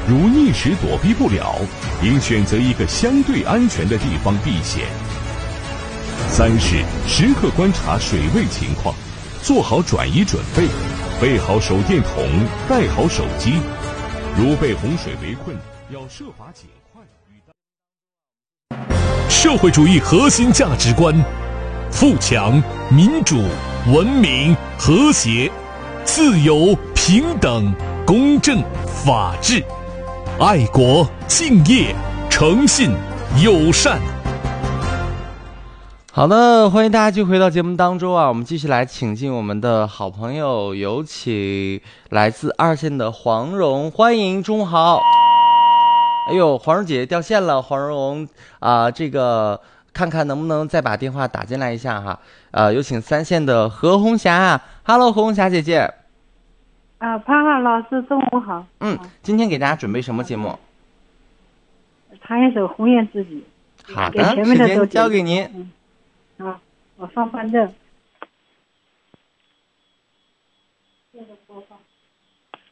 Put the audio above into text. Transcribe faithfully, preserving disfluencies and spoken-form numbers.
如溺时躲避不了，应选择一个相对安全的地方避险。三是时刻观察水位情况，做好转移准备，备好手电筒，带好手机。如被洪水围困，要设法尽快与当。社会主义核心价值观：富强、民主、文明、和谐、自由、平等、公正、法治、爱国、敬业、诚信、友善。 好的，欢迎大家继续回到节目当中啊！我们继续来请进我们的好朋友，有请来自二线的黄蓉，欢迎，中午好。哎呦，黄蓉姐姐掉线了，黄蓉啊、呃，这个看看能不能再把电话打进来一下哈。呃，有请三线的何红霞 ，Hello， 何红霞姐姐。 啊，潘浩老师，中午好。 嗯，今天给大家准备什么节目？ 唱一首《红颜知己》。 好的，时间交给您。 嗯啊，我放伴奏。接着播放。